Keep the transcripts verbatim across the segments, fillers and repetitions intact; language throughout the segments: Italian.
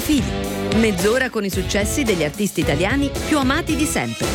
Profili. Mezz'ora con i successi degli artisti italiani più amati di sempre.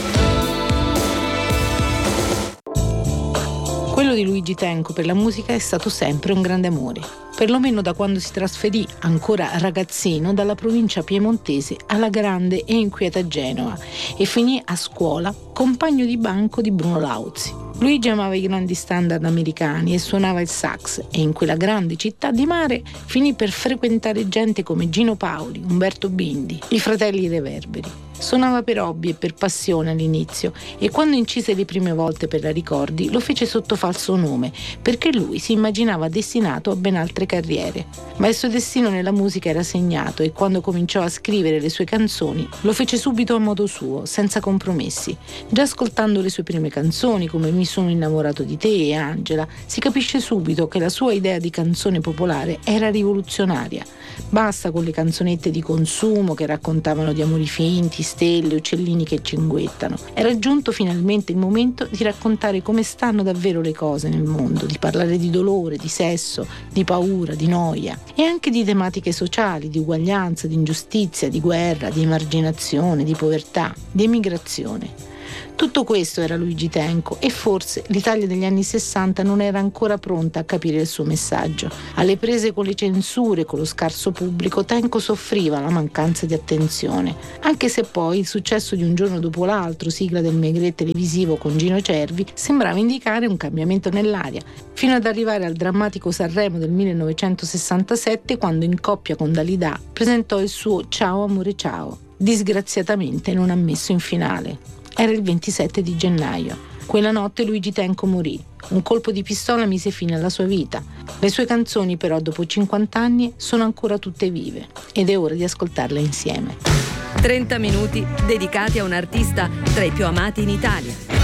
Quello di Luigi Tenco per la musica è stato sempre un grande amore, perlomeno da quando si trasferì, ancora ragazzino, dalla provincia piemontese alla grande e inquieta Genova e finì a scuola compagno di banco di Bruno Lauzi. Luigi amava i grandi standard americani e suonava il sax e in quella grande città di mare finì per frequentare gente come Gino Paoli, Umberto Bindi, i fratelli Reverberi. Suonava per hobby e per passione all'inizio e quando incise le prime volte per la Ricordi lo fece sotto falso nome perché lui si immaginava destinato a ben altre carriere. Ma il suo destino nella musica era segnato e quando cominciò a scrivere le sue canzoni lo fece subito a modo suo, senza compromessi. Già ascoltando le sue prime canzoni come Mi sono innamorato di te e Angela si capisce subito che la sua idea di canzone popolare era rivoluzionaria. Basta con le canzonette di consumo che raccontavano di amori finti, stelle, uccellini che cinguettano. Era giunto finalmente il momento di raccontare come stanno davvero le cose nel mondo, di parlare di dolore, di sesso, di paura, di noia e anche di tematiche sociali, di uguaglianza, di ingiustizia, di guerra, di emarginazione, di povertà, di emigrazione. Tutto questo era Luigi Tenco e forse l'Italia degli anni sessanta non era ancora pronta a capire il suo messaggio. Alle prese con le censure, con lo scarso pubblico, Tenco soffriva la mancanza di attenzione, anche se poi il successo di Un giorno dopo l'altro, sigla del Maigret televisivo con Gino Cervi, sembrava indicare un cambiamento nell'aria, fino ad arrivare al drammatico Sanremo del millenovecentosessantasette quando in coppia con Dalida presentò il suo Ciao amore ciao, disgraziatamente non ammesso in finale. Era il ventisette di gennaio. Quella notte Luigi Tenco morì. Un colpo di pistola mise fine alla sua vita. Le sue canzoni però dopo cinquanta anni sono ancora tutte vive ed è ora di ascoltarle insieme. trenta minuti dedicati a un artista tra i più amati in Italia.